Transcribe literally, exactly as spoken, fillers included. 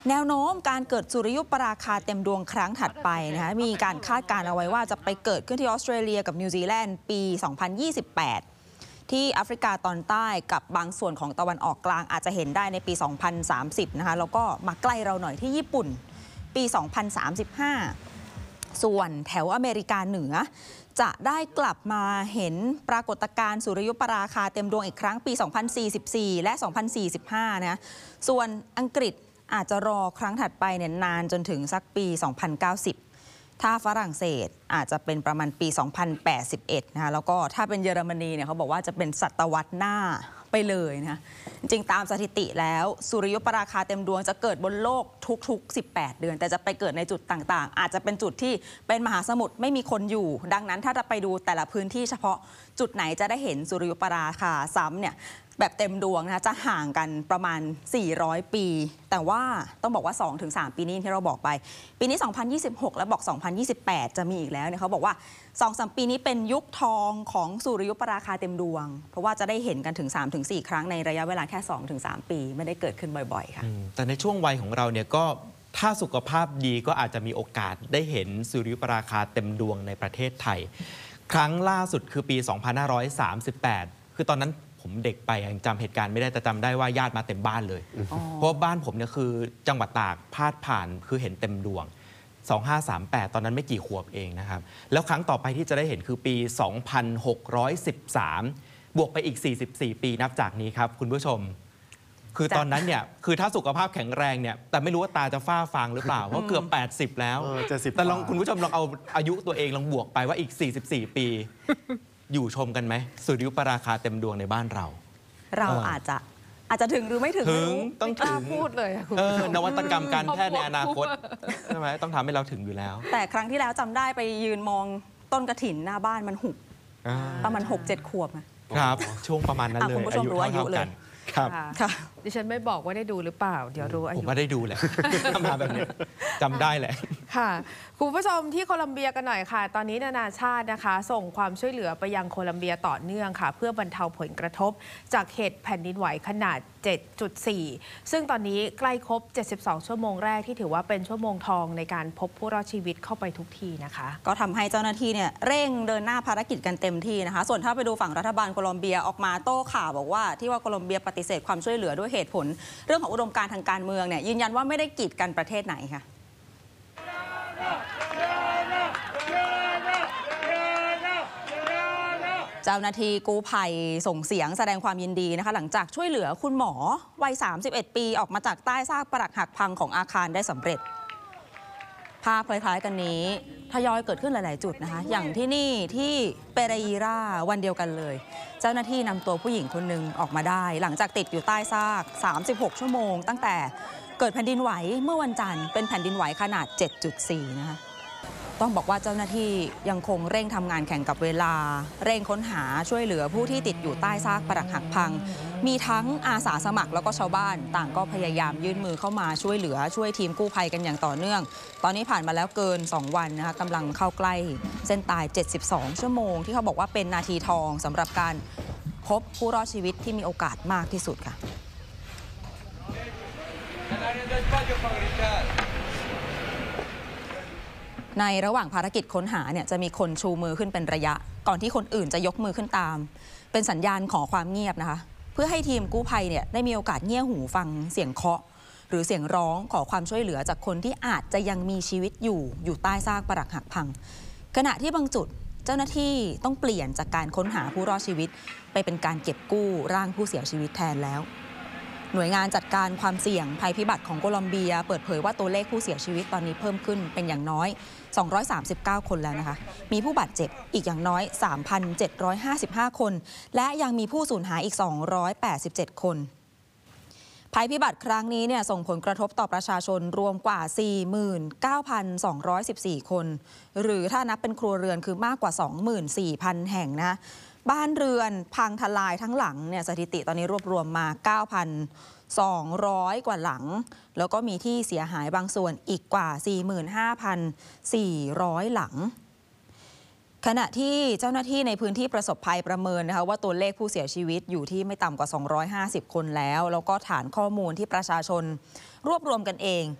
แนวโน้มการเกิดสุริยุปราคาเต็มดวงครั้งถัดไปนะคะมีการคาดการณ์เอาไว้ว่าจะไปเกิดขึ้นที่ออสเตรเลียกับนิวซีแลนด์ปี สองพันยี่สิบแปด ที่แอฟริกาตอนใต้กับบางส่วนของตะวันออกกลางอาจจะเห็นได้ในปี สองพันสามสิบ นะคะแล้วก็มาใกล้เราหน่อยที่ญี่ปุ่นปี สองพันสามสิบห้า ส่วนแถวอเมริกาเหนือจะได้กลับมาเห็นปรากฏการณ์สุริยุปราคาเต็มดวงอีกครั้งปี สองพันสี่สิบสี่ และ สองพันสี่สิบห้า นะส่วนอังกฤษอาจจะรอครั้งถัดไปเนี่ยนานจนถึงสักปี สองพันเก้าสิบ ถ้าฝรั่งเศสอาจจะเป็นประมาณปี สองพันแปดสิบเอ็ด นะคะแล้วก็ถ้าเป็นเยอรมนีเนี่ยเขาบอกว่าจะเป็นศตวรรษหน้าไปเลยนะจริงๆตามสถิติแล้วสุริยุปราคาเต็มดวงจะเกิดบนโลกทุกๆสิบแปดเดือนแต่จะไปเกิดในจุดต่างๆอาจจะเป็นจุดที่เป็นมหาสมุทรไม่มีคนอยู่ดังนั้นถ้าจะไปดูแต่ละพื้นที่เฉพาะจุดไหนจะได้เห็นสุริยุปราคาซ้ำเนี่ยแบบเต็มดวงนะคะจะห่างกันประมาณสี่ร้อยปีแต่ว่าต้องบอกว่า สองถึงสาม ปีนี้ที่เราบอกไปปีนี้ สองพันยี่สิบหก แล้วบอก สองพันยี่สิบแปด จะมีอีกแล้วเนี่ยเขาบอกว่า สองถึงสาม ปีนี้เป็นยุคทองของสุริยุปราคาเต็มดวงเพราะว่าจะได้เห็นกันถึง สามถึงสี่ ครั้งในระยะเวลาแค่ สองถึงสาม ปีไม่ได้เกิดขึ้นบ่อยๆค่ะแต่ในช่วงวัยของเราเนี่ยก็ถ้าสุขภาพดีก็อาจจะมีโอกาสได้เห็นสุริยุปราคาเต็มดวงในประเทศไทยครั้งล่าสุดคือปี สองพันห้าร้อยสามสิบแปด คือตอนนั้นผมเด็กไปยังจำเหตุการณ์ไม่ได้แต่จำได้ว่าญาติมาเต็มบ้านเลยเพราะบ้านผมเนี่ยคือจังหวัดตากพาดผ่านคือเห็นเต็มดวงสองพันห้าร้อยสามสิบแปดตอนนั้นไม่กี่ขวบเองนะครับแล้วครั้งต่อไปที่จะได้เห็นคือปี สองพันหกร้อยสิบสาม บวกไปอีกสี่สิบสี่ปีนับจากนี้ครับคุณผู้ชมคือตอนนั้นเนี่ยคือถ้าสุขภาพแข็งแรงเนี่ยแต่ไม่รู้ว่าตาจะฝ้าฟางหรือเปล่าเพราะเกือบแปดสิบแล้วแต่ลองคุณผู้ชมลองเอาอายุตัวเองลองบวกไปว่าอีกสี่สิบสี่ปีอยู่ชมกันไหมสุริยุปราคาเต็มดวงในบ้านเราเราอาจจะอาจจะถึงหรือไม่ถึงถึงต้องถึงพูดเลยนวัตกรรมการแพทย์ในอนาคตใช่ไหมต้องทำให้เราถึงอยู่แล้วแต่ครั้งที่แล้วจำได้ไปยืนมองต้นกระถินหน้าบ้านมันหุบประมาณ หกเจ็ด ขวบครับช่วงประมาณนั้นเลยอายุเท่ากันครับดิฉันไม่บอกว่าได้ดูหรือเปล่าเดี๋ยวรู้อายุผมว่าได้ดูแหละทำมาแบบนี้จำได้แหละค่ะคุณผู้ชมที่โคลัมเบียกันหน่อยค่ะตอนนี้นานาชาตินะคะส่งความช่วยเหลือไปยังโคลัมเบียต่อเนื่องค่ะเพื่อบรรเทาผลกระทบจากเหตุแผ่นดินไหวขนาด เจ็ดจุดสี่ ซึ่งตอนนี้ใกล้ครบเจ็ดสิบสองชั่วโมงแรกที่ถือว่าเป็นชั่วโมงทองในการพบผู้รอดชีวิตเข้าไปทุกทีนะคะก็ทำให้เจ้าหน้าที่เนี่ยเร่งเดินหน้าภารกิจกันเต็มที่นะคะส่วนถ้าไปดูฝั่งรัฐบาลโคลอมเบียออกมาโต้ข่าวบอกว่าที่ว่าโคลอมเบียปฏิเสธความช่วยเหลือด้วยเหตุผลเรื่องของอุดมการณ์ทางการเมืองเนี่ยยืนยันว่าไม่ได้กีดกันประเทศไหนค่ะเจ้าหน้าที่กู้ภัยส่งเสียงแสดงความยินดีนะคะหลังจากช่วยเหลือคุณหมอวัยสามสิบเอ็ดปีออกมาจากใต้ซากปรักหักพังของอาคารได้สำเร็จภาพคล้ายๆกันนี้ทยอยเกิดขึ้นหลายๆจุดนะคะอย่างที่นี่ที่เปเรยีราวันเดียวกันเลยเจ้าหน้าที่นำตัวผู้หญิงคนหนึ่งออกมาได้หลังจากติดอยู่ใต้ซากสามสิบหกชั่วโมงตั้งแต่เกิดแผ่นดินไหวเมื่อวันจันทร์เป็นแผ่นดินไหวขนาด เจ็ดจุดสี่ นะคะต้องบอกว่าเจ้าหน้าที่ยังคงเร่งทำงานแข่งกับเวลาเร่งค้นหาช่วยเหลือผู้ที่ติดอยู่ใต้ซากปรักหักพังมีทั้งอาสาสมัครแล้วก็ชาวบ้านต่างก็พยายามยื่นมือเข้ามาช่วยเหลือช่วยทีมกู้ภัยกันอย่างต่อเนื่องตอนนี้ผ่านมาแล้วเกินสองวันนะคะกำลังเข้าใกล้เส้นตายเจ็ดสิบสองชั่วโมงที่เขาบอกว่าเป็นนาทีทองสำหรับการพบผู้รอดชีวิตที่มีโอกาสมากที่สุดค่ะในระหว่างภารกิจค้นหาเนี่ยจะมีคนชูมือขึ้นเป็นระยะก่อนที่คนอื่นจะยกมือขึ้นตามเป็นสัญญาณขอความเงียบนะคะเพื่อให้ทีมกู้ภัยเนี่ยได้มีโอกาสเงี่ยหูฟังเสียงเคาะหรือเสียงร้องขอความช่วยเหลือจากคนที่อาจจะยังมีชีวิตอยู่อยู่ใต้ซากปรักหักพังขณะที่บางจุดเจ้าหน้าที่ต้องเปลี่ยนจากการค้นหาผู้รอดชีวิตไปเป็นการเก็บกู้ร่างผู้เสียชีวิตแทนแล้วหน่วยงานจัดการความเสี่ยงภัยพิบัติของโคลอมเบียเปิดเผยว่าตัวเลขผู้เสียชีวิตตอนนี้เพิ่มขึ้นเป็นอย่างน้อยสองร้อยสามสิบเก้าคนแล้วนะคะมีผู้บาดเจ็บอีกอย่างน้อย สามพันเจ็ดร้อยห้าสิบห้า คนและยังมีผู้สูญหายอีกสองร้อยแปดสิบเจ็ดคนภัยพิบัติครั้งนี้เนี่ยส่งผลกระทบต่อประชาชนรวมกว่า สี่หมื่นเก้าพันสองร้อยสิบสี่ คนหรือถ้านับเป็นครัวเรือนคือมากกว่า สองหมื่นสี่พัน แห่งนะบ้านเรือนพังทลายทั้งหลังเนี่ยสถิติตอนนี้รวบรวมมา เก้าพันสองร้อย กว่าหลังแล้วก็มีที่เสียหายบางส่วนอีกกว่า สี่หมื่นห้าพันสี่ร้อย หลัง ขณะที่เจ้าหน้าที่ในพื้นที่ประสบภัยประเมินนะคะว่าตัวเลขผู้เสียชีวิตอยู่ที่ไม่ต่ำกว่าสองร้อยห้าสิบคนแล้วแล้วก็ฐานข้อมูลที่ประชาชนรวบรวมกันเอง